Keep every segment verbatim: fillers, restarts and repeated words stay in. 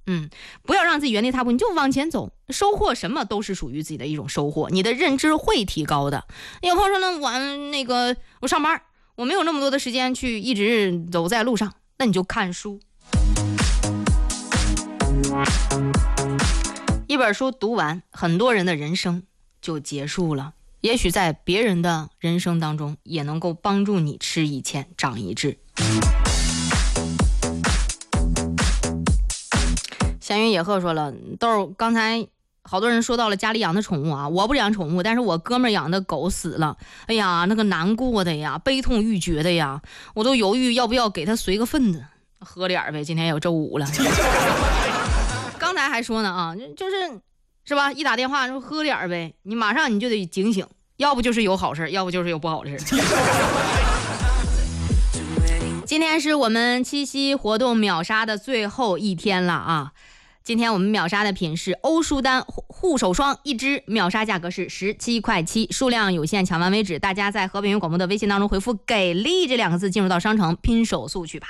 嗯，不要让自己原地踏步，你就往前走，收获什么都是属于自己的一种收获，你的认知会提高的。有朋友说呢，我那个我上班，我没有那么多的时间去一直走在路上，那你就看书。一本书读完，很多人的人生就结束了。也许在别人的人生当中，也能够帮助你吃一堑长一智。闲云野鹤说了，豆儿刚才好多人说到了家里养的宠物啊，我不养宠物，但是我哥们儿养的狗死了，哎呀，那个难过的呀，悲痛欲绝的呀，我都犹豫要不要给他随个份子，喝点呗，今天有周五了。刚才还说呢啊，就是是吧？一打电话说喝点呗，你马上你就得警醒，要不就是有好事，要不就是有不好的事。今天是我们七夕活动秒杀的最后一天了啊！今天我们秒杀的品是欧舒丹护手霜一支，秒杀价格是十七块七，数量有限，抢完为止。大家在河北云广播的微信当中回复给力这两个字，进入到商城拼手速去吧。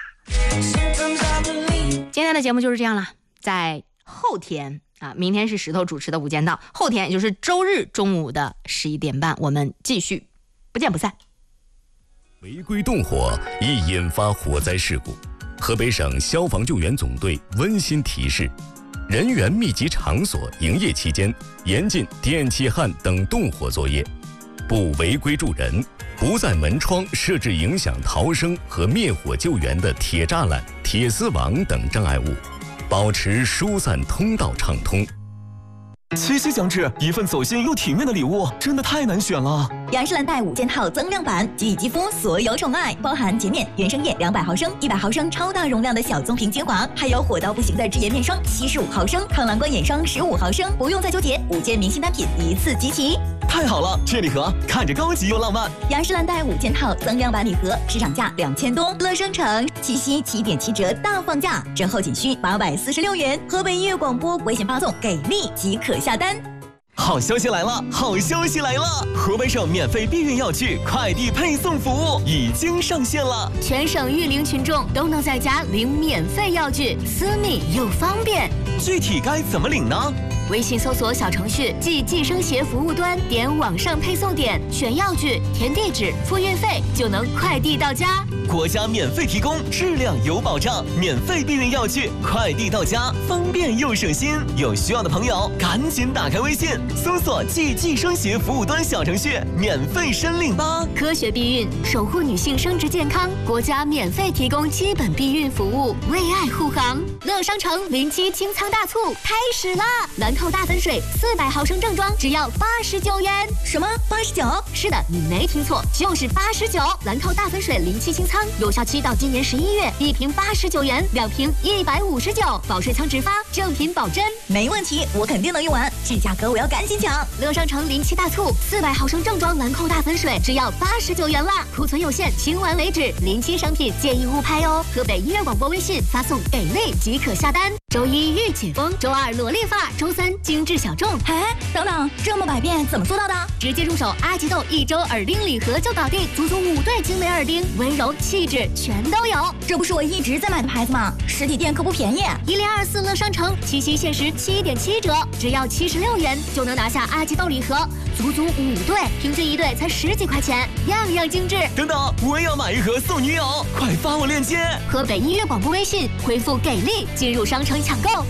今天的节目就是这样了，在后天啊，明天是石头主持的无间道，后天也就是周日中午的十一点半，我们继续不见不散。 违规动火易引发火灾事故，河北省消防救援总队温馨提示：人员密集场所营业期间，严禁电气焊等动火作业，不违规助人，不在门窗设置影响逃生和灭火救援的铁栅栏、铁丝网等障碍物，保持疏散通道畅通。 七夕将至，一份走心又体面的礼物真的太难选了。 雅诗兰黛五件套增量版，给予肌肤所有宠爱，包含洁面、原生液两百毫升、一百毫升超大容量的小棕瓶精华，还有火到不行的智颜面霜七十五毫升、抗蓝光眼霜十五毫升，不用再纠结，五件明星单品一次集齐。 太好了，这礼盒看着高级又浪漫。 雅诗兰黛五件套增量版礼盒，市场价两千多，乐商城七夕七点七折大放价，折后仅需八百四十六元。河北音乐广播微信发送给力即可下单。 好消息来了！好消息来了！河北省免费避孕药具快递配送服务已经上线了， 全省育龄群众都能在家领免费药具，私密又方便。 具体该怎么领呢？ 微信搜索小程序即计生协服务端，点网上配送点，选药具，填地址，付运费，就能快递到家。 国家免费提供，质量有保障，免费避孕药具快递到家，方便又省心。有需要的朋友赶紧打开微信，搜索即计生协服务端小程序，免费申领吧。 科学避孕，守护女性生殖健康，国家免费提供基本避孕服务，为爱护航。乐商城零七清仓大促开始啦！兰蔻大粉水四百毫升正装只要八十九元。 什么八十九？ 是的，你没听错，就是八十九。兰蔻大粉水零七清仓，有效期到今年十一月，一瓶八十九元，两瓶一百五十九，保税仓直发，正品保真。 没问题，我肯定能用完，这价格我要赶紧抢。 乐商城零七大促，四百毫升正装兰蔻大粉水只要八十九元啦，库存有限，清完为止。零七商品建议勿拍哦。河北音乐广播微信发送给力即可下单。周一御姐风，周二萝莉发，周三精致小众。 哎，等等，这么百变怎么做到的？ 直接入手阿吉豆一周耳钉礼盒就搞定，足足五对精美耳钉，温柔气质全都有。 这不是我一直在买的牌子吗？实体店可不便宜。 一零二四乐商城七夕限时七点七折，只要七十六元就能拿下阿吉豆礼盒，足足五对，平均一对才十几块钱，样样精致。 等等，我也要买一盒送女友，快发我链接。 河北音乐广播微信回复给力进入商城抢购。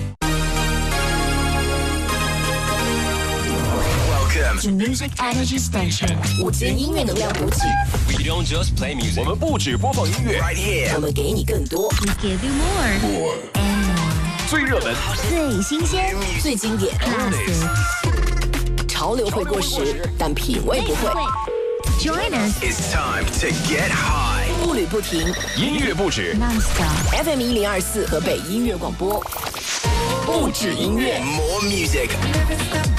To Music Energy Station， 五千音乐能量补给。 We don't just play music， 我们不只播放音乐 ，right here， 我们给你更多。 We give you more more and more， 最热门、 最新鲜、 最经典。 classic， 潮流会过时，但品味不会。 Join us， It's time to get high， 步履不停， 音乐不止 ，non-stop。 F M 一零二四河北音乐广播，不止音乐 ，more music。